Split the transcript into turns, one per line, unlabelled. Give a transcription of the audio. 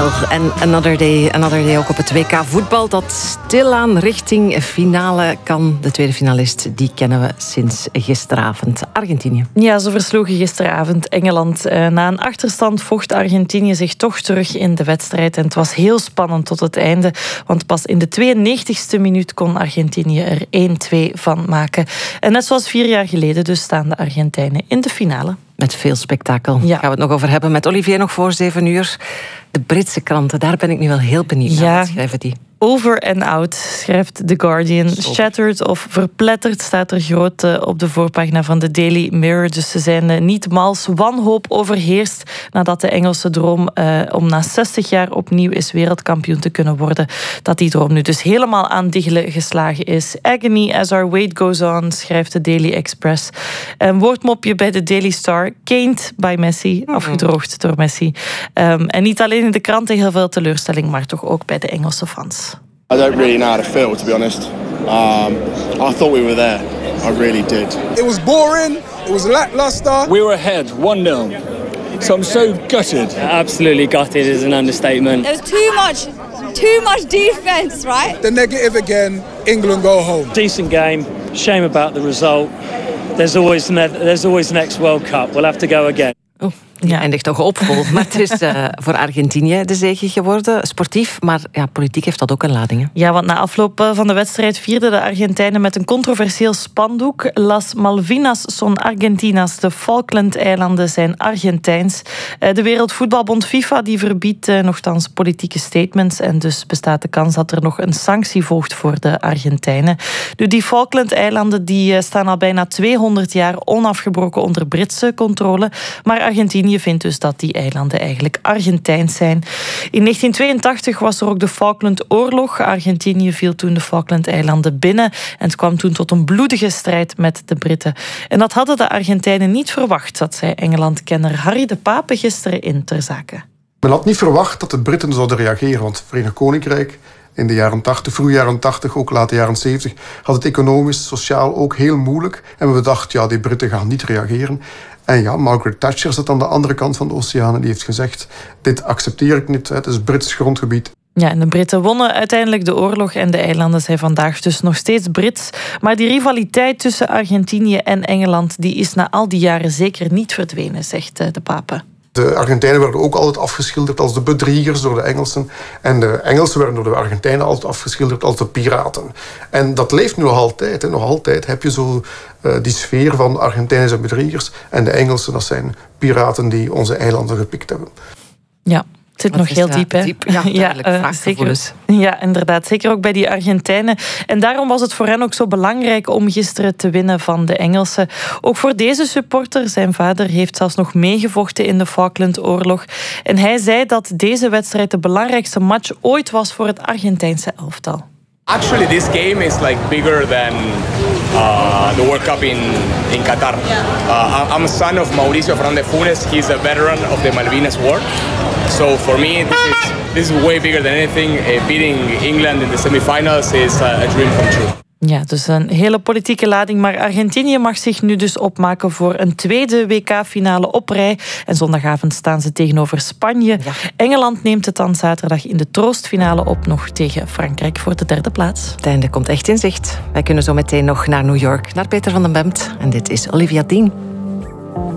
Adele en Another Day ook op het WK voetbal dat stilaan richting finale kan. De tweede finalist, die kennen we sinds gisteravond. Argentinië.
Ja, ze versloegen gisteravond Engeland. Na een achterstand vocht Argentinië zich toch terug in de wedstrijd. En het was heel spannend tot het einde. Want pas in de 92e minuut kon Argentinië er 1-2 van maken. En net zoals 4 jaar geleden dus staan de Argentijnen in de finale.
Met veel spektakel.
Ja.
Gaan we het nog over hebben met Olivier nog voor 7 uur. De Britse kranten, daar ben ik nu wel heel benieuwd naar. Wat schrijven die?
Over and out, schrijft The Guardian. Shattered of verpletterd staat er groot op de voorpagina van de Daily Mirror. Dus ze zijn niet mals. Wanhoop overheerst nadat de Engelse droom om na 60 jaar opnieuw eens wereldkampioen te kunnen worden. Dat die droom nu dus helemaal aan diggelen geslagen is. Agony as our wait goes on, schrijft de Daily Express. Een woordmopje bij de Daily Star. Caned by Messi, afgedroogd door Messi. En niet alleen in de kranten heel veel teleurstelling, maar toch ook bij de Engelse fans.
I don't really know how to feel, to be honest. I thought we were there. I really did.
It was boring. It was lackluster.
We were ahead 1-0. So I'm so gutted.
Absolutely gutted is an understatement.
There was too much defense, right?
The negative again. England go home.
Decent game. Shame about the result. There's always the next World Cup. We'll have to go again.
Die eindigt toch opvol. Maar het is voor Argentinië de zege geworden. Sportief, maar ja, politiek heeft dat ook een lading. Hè?
Ja, want na afloop van de wedstrijd vierden de Argentijnen met een controversieel spandoek. Las Malvinas son Argentinas. De Falklandeilanden zijn Argentijns. De Wereldvoetbalbond FIFA die verbiedt nochtans politieke statements. En dus bestaat de kans dat er nog een sanctie volgt voor de Argentijnen. Die Falklandeilanden die staan al bijna 200 jaar onafgebroken onder Britse controle. Maar Argentinië vindt dus dat die eilanden eigenlijk Argentijns zijn. In 1982 was er ook de Falklandoorlog. Argentinië viel toen de Falklandeilanden binnen en het kwam toen tot een bloedige strijd met de Britten. En dat hadden de Argentijnen niet verwacht, dat zei Engeland-kenner Harry de Pape gisteren in Ter Zake.
Men had niet verwacht dat de Britten zouden reageren, want het Verenigd Koninkrijk in de jaren 80, vroege jaren 80, ook late jaren 70, had het economisch, sociaal ook heel moeilijk. En we dachten, ja, die Britten gaan niet reageren. En ja, Margaret Thatcher zat aan de andere kant van de oceaan en die heeft gezegd, dit accepteer ik niet, het is Brits grondgebied.
Ja, en de Britten wonnen uiteindelijk de oorlog en de eilanden zijn vandaag dus nog steeds Brits. Maar die rivaliteit tussen Argentinië en Engeland die is na al die jaren zeker niet verdwenen, zegt de Pape.
De Argentijnen werden ook altijd afgeschilderd als de bedriegers door de Engelsen. En de Engelsen werden door de Argentijnen altijd afgeschilderd als de piraten. En dat leeft nu nog altijd. Hè. Nog altijd heb je zo die sfeer van Argentijnen zijn bedriegers. En de Engelsen, dat zijn piraten die onze eilanden gepikt hebben.
Ja. Het zit nog heel diep, hè?
Ja,
zeker. Ja, inderdaad. Zeker ook bij die Argentijnen. En daarom was het voor hen ook zo belangrijk om gisteren te winnen van de Engelsen. Ook voor deze supporter, zijn vader heeft zelfs nog meegevochten in de Falklandoorlog. En hij zei dat deze wedstrijd de belangrijkste match ooit was voor het Argentijnse elftal.
Actually, this game is like bigger than the World Cup in Qatar. I'm a son of Mauricio Fernández Funes. He's a veteran of the Malvinas War. So for me, this is way bigger than anything. Beating England in the semifinals is a dream come true.
Ja, dus een hele politieke lading. Maar Argentinië mag zich nu dus opmaken voor een tweede WK-finale op rij. En zondagavond staan ze tegenover Spanje. Ja. Engeland neemt het dan zaterdag in de troostfinale op nog tegen Frankrijk voor de 3e plaats.
Het einde komt echt in zicht. Wij kunnen zo meteen nog naar New York, naar Peter van den Bemt. En dit is Olivia Dean.